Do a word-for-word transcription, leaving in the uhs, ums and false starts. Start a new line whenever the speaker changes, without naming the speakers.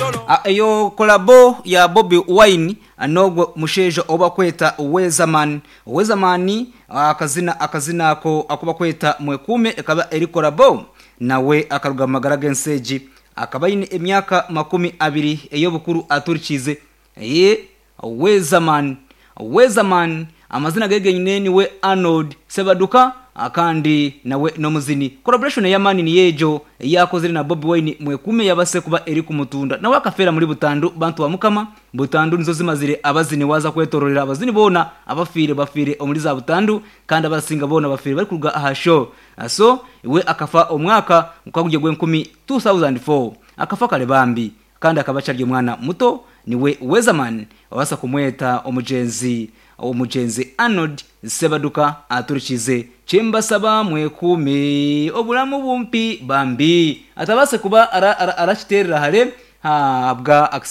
Ayo kolabo ya Bobby Wine anogwe mushejo oba kweta Weatherman. Weatherman akazina akazina ako akuba kweta mwekume akaba eri kolabo nawe akaruga magara genseji akaba yini emyaka makumi abiri eyo bukuru aturikize ye Weatherman. Weatherman amazina gege nyine we Arnold Sebaduka akandi nawe no muzini collaboration ya mani ni yejo yakoze na Bobby Wine mwekume yabase kuba eri kumutunda nawe akafera muri butandu bantu wa mukama butandu nizo zimazire abazini waza kwetororera abazini bona abafire bafire omuri za butandu kandi abasinga bona bafire bari kuruga aha show so we akafa omwaka ukaguje gwe nkumi two thousand four akafa kale bambi kandi akabacarye mwana muto niwe Weatherman wabasa kumweta omujenzi omujenzi Arnold Sebaduka aturikize chemba saba mwekume obulamu bumpi bambi atabase kuba arachiterera hare habwa